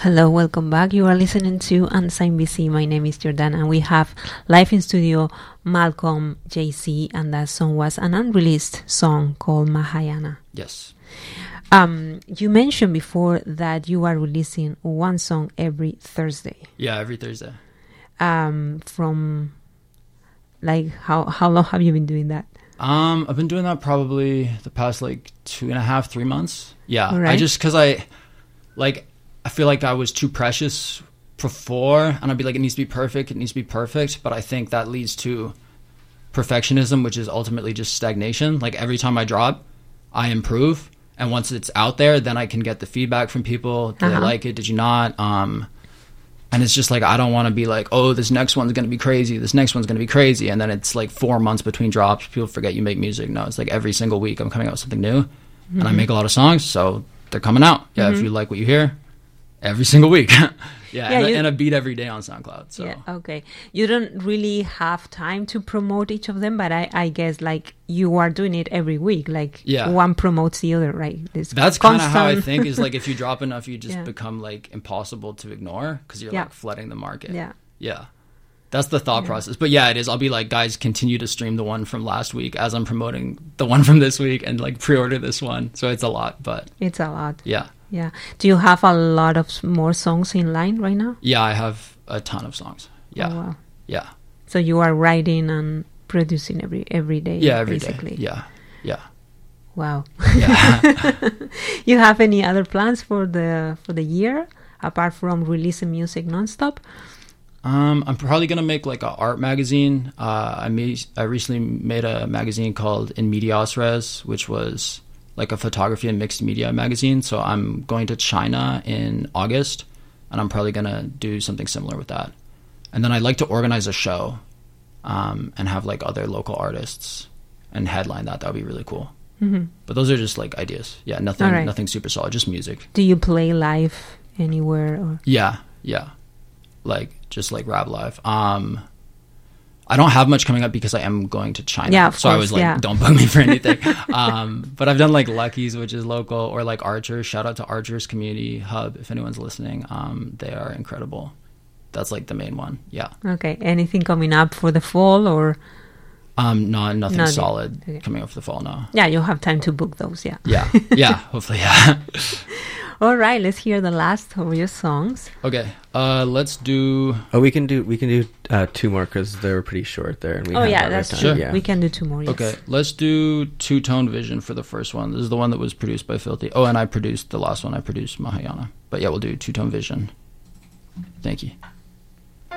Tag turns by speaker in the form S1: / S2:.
S1: Hello, welcome back. You are listening to Unsigned BC. My name is Jordan, and we have live in studio Malcolm JC, and that song was an unreleased song called Mahayana.
S2: Yes.
S1: You mentioned before that you are releasing one song every Thursday.
S2: Yeah, every Thursday.
S1: From like how long have you been doing that?
S2: I've been doing that probably the past like 2.5, 3 months. Yeah,
S1: right.
S2: Because I feel like I was too precious before, and I'd be like, it needs to be perfect, but I think that leads to perfectionism, which is ultimately just stagnation. Like every time I drop, I improve, and once it's out there, then I can get the feedback from people. Did they like it? Did you not? And it's just like, I don't want to be like, oh, this next one's going to be crazy, and then it's like 4 months between drops. People forget you make music. No, it's like every single week I'm coming out with something new, and I make a lot of songs, so they're coming out. Yeah, if you like what you hear, every single week. And a beat every day on SoundCloud. So.
S1: Yeah, okay. You don't really have time to promote each of them, but I guess like you are doing it every week. Like one promotes the other, right?
S2: That's kind of how I think is like if you drop enough, you just become like impossible to ignore because you're like flooding the market. Yeah. That's the thought process. But yeah, it is. I'll be like, guys, continue to stream the one from last week as I'm promoting the one from this week and like pre-order this one. So it's a lot, but.
S1: It's a lot.
S2: Yeah.
S1: Yeah. Do you have a lot of more songs in line right now?
S2: Yeah, I have a ton of songs. Yeah. Oh, wow. Yeah.
S1: So you are writing and producing every day?
S2: Yeah, every
S1: basically.
S2: day. Yeah. Yeah.
S1: Wow.
S2: Yeah.
S1: You have any other plans for the year apart from releasing music nonstop?
S2: I'm probably gonna make like an art magazine. I recently made a magazine called In Medias Res, which was like a photography and mixed media magazine. So I'm going to China in August, and I'm probably going to do something similar with that. And then I'd like to organize a show and have like other local artists and headline that. That would be really cool. Mm-hmm. But those are just like ideas. Yeah, nothing super solid, just music.
S1: Do you play live anywhere? Or?
S2: Yeah. Like just like rap live. I don't have much coming up because I am going to China.
S1: Yeah, of
S2: so
S1: course,
S2: I was like, don't book me for anything. But I've done like Lucky's, which is local, or like Archers. Shout out to Archers Community Hub if anyone's listening. They are incredible. That's like the main one. Yeah.
S1: Okay. Anything coming up for the fall or?
S2: Nothing solid coming up for the fall. No.
S1: Yeah, you'll have time to book those. Yeah.
S2: Yeah. Hopefully, yeah.
S1: All right, let's hear the last of your songs.
S2: Okay, let's do.
S3: Oh, we can do 2 more because they were pretty short there, and we.
S1: That's true.
S3: Sure. Yeah.
S1: We can do 2 more. Yes.
S2: Okay, let's do Two Tone Vision for the first one. This is the one that was produced by Filthy. Oh, and I produced the last one. I produced Mahayana. But yeah, we'll do Two Tone Vision. Thank you.